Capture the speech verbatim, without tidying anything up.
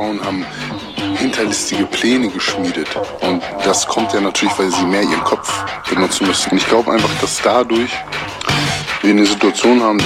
Frauen haben hinterlistige Pläne geschmiedet. Und das kommt ja natürlich, weil sie mehr ihren Kopf benutzen müssen. Und ich glaube einfach, dass dadurch wir eine Situation haben,